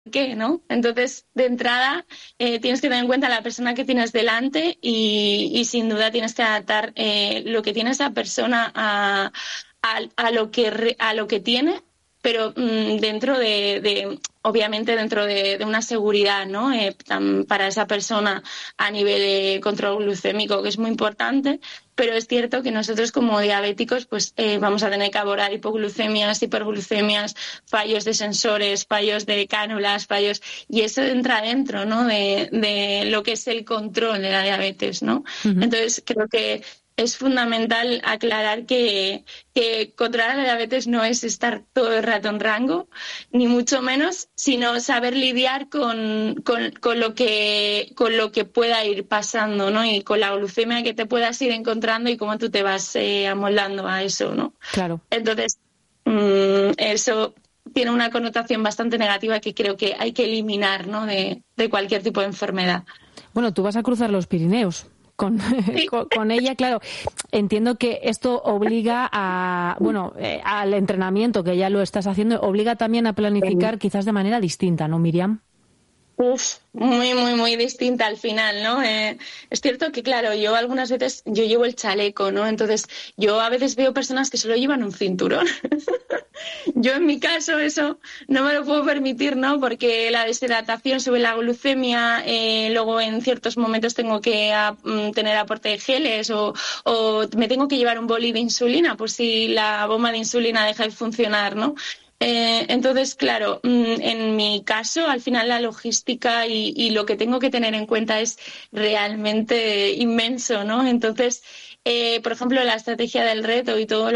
qué, ¿no? Entonces, de entrada, tienes que tener en cuenta la persona que tienes delante y sin duda tienes que adaptar lo que tiene esa persona a lo que tiene, pero dentro obviamente dentro de una seguridad, ¿no? Para esa persona a nivel de control glucémico, que es muy importante, pero es cierto que nosotros como diabéticos pues vamos a tener que abordar hipoglucemias, hiperglucemias, fallos de sensores, fallos de cánulas, fallos, y eso entra dentro, ¿no? de lo que es el control de la diabetes, ¿no? Ujú. Entonces creo que es fundamental aclarar que controlar la diabetes no es estar todo el rato en rango, ni mucho menos, sino saber lidiar con lo que pueda ir pasando, ¿no? Y con la glucemia que te puedas ir encontrando y cómo tú te vas amoldando a eso, ¿no? Claro. Entonces, eso tiene una connotación bastante negativa que creo que hay que eliminar, ¿no? de cualquier tipo de enfermedad. Bueno, tú vas a cruzar los Pirineos. Con, Sí. con ella, claro, entiendo que esto obliga al entrenamiento, que ya lo estás haciendo, obliga también a planificar quizás de manera distinta, ¿no, Miriam? Uf, muy, muy, muy distinta al final, ¿no? Es cierto que, claro, yo algunas veces, yo llevo el chaleco, ¿no? Entonces, yo a veces veo personas que solo llevan un cinturón. Yo, en mi caso, eso no me lo puedo permitir, ¿no? Porque la deshidratación sube la glucemia, luego en ciertos momentos tengo que tener aporte de geles o me tengo que llevar un boli de insulina por si la bomba de insulina deja de funcionar, ¿no? Entonces, claro, en mi caso, al final la logística y lo que tengo que tener en cuenta es realmente inmenso, ¿no? Entonces, por ejemplo, la estrategia del reto y todo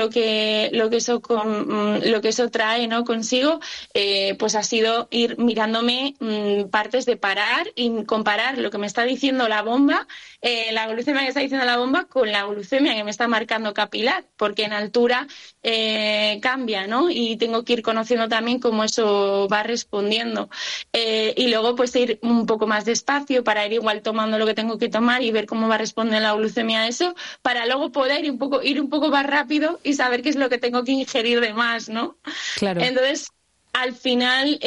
lo que eso trae, ¿no? Consigo, pues ha sido ir mirándome partes de parar y comparar lo que me está diciendo la bomba, la glucemia que está diciendo la bomba con la glucemia que me está marcando capilar, porque en altura cambia, ¿no? Y tengo que ir conociendo también cómo eso va respondiendo. Y luego pues ir un poco más despacio para ir igual tomando lo que tengo que tomar y ver cómo va respondiendo la glucemia a eso, para luego poder ir un poco más rápido y saber qué es lo que tengo que ingerir de más, ¿no? Claro. Entonces, al final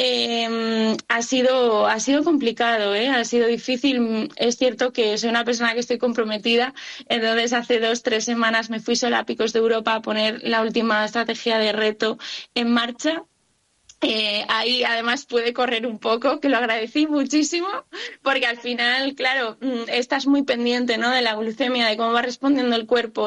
ha sido complicado, ¿eh? Ha sido difícil. Es cierto que soy una persona que estoy comprometida, entonces hace 2, 3 semanas me fui sola a Picos de Europa a poner la última estrategia de reto en marcha. Ahí además pude correr un poco, que lo agradecí muchísimo, porque al final, claro, estás muy pendiente, ¿no? De la glucemia, de cómo va respondiendo el cuerpo,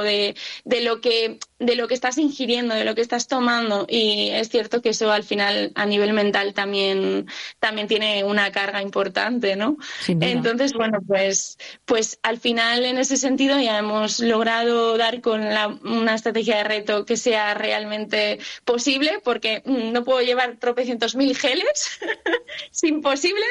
de lo que estás ingiriendo, de lo que estás tomando, y es cierto que eso al final a nivel mental también tiene una carga importante, ¿no? Sin duda. Entonces, bueno, pues al final en ese sentido ya hemos logrado dar con una estrategia de reto que sea realmente posible, porque no puedo llevar tropecientos mil geles, es imposible,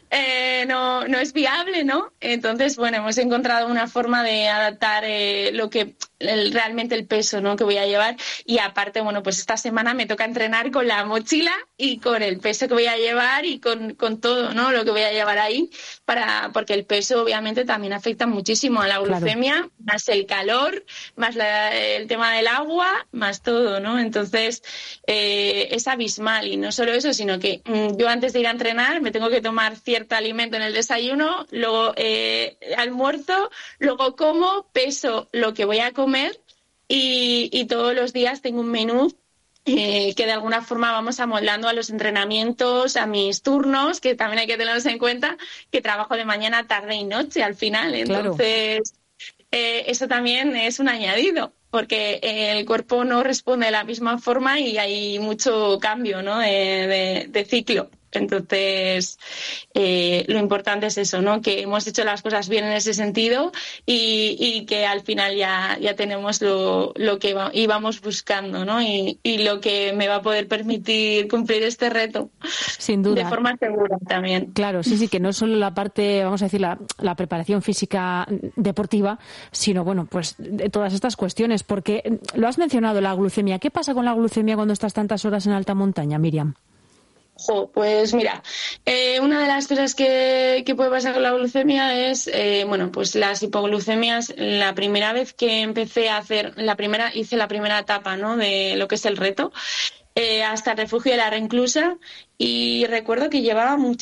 no es viable, ¿no? Entonces, bueno, hemos encontrado una forma de adaptar realmente el peso, ¿no? que voy a llevar, y aparte, bueno, pues esta semana me toca entrenar con la mochila y con el peso que voy a llevar y con todo, ¿no? Lo que voy a llevar ahí, porque el peso obviamente también afecta muchísimo a la Claro. glucemia, más el calor, más el tema del agua, más todo, ¿no? Entonces, es abismal, y no solo eso, sino que yo antes de ir a entrenar me tengo que tomar cierto alimento en el desayuno, luego almuerzo, luego como, peso lo que voy a comer y todos los días tengo un menú que de alguna forma vamos amoldando a los entrenamientos, a mis turnos, que también hay que tenerlos en cuenta, que trabajo de mañana, tarde y noche al final. Claro. Entonces, eso también es un añadido, porque el cuerpo no responde de la misma forma y hay mucho cambio, ¿no? de ciclo. Entonces, lo importante es eso, ¿no? Que hemos hecho las cosas bien en ese sentido y que al final ya tenemos lo que íbamos buscando, ¿no? Y lo que me va a poder permitir cumplir este reto Sin de duda. forma segura también. Claro, sí, sí, que no es solo la parte, vamos a decir, la preparación física deportiva, sino, bueno, pues de todas estas cuestiones, porque lo has mencionado, la glucemia. ¿Qué pasa con la glucemia cuando estás tantas horas en alta montaña, Miriam? Pues mira, una de las cosas que puede pasar con la glucemia es, bueno, pues las hipoglucemias. La primera vez que empecé a hice la primera etapa, ¿no? De lo que es el reto. hasta el refugio de la Reclusa y recuerdo que llevaba